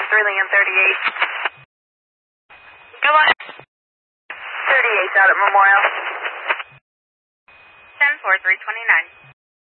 Lincoln 38. Go on. 38 out at Memorial. 10-4, 329.